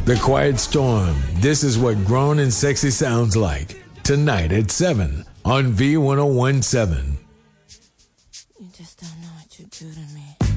The Quiet Storm. This is what grown and sexy sounds like. Tonight at 7 on V1017. You just don't know what you do to me.